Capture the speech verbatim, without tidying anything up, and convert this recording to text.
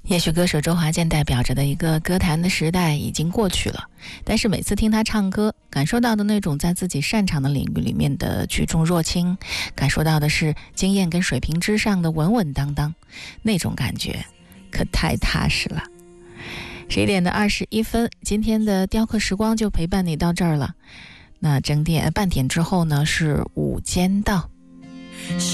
也许歌手周华健代表着的一个歌坛的时代已经过去了，但是每次听他唱歌，感受到的那种在自己擅长的领域里面的举重若轻，感受到的是经验跟水平之上的稳稳当当，那种感觉可太踏实了。十一点的二十一分，今天的雕刻时光就陪伴你到这儿了。那整点半点之后呢，是午间到。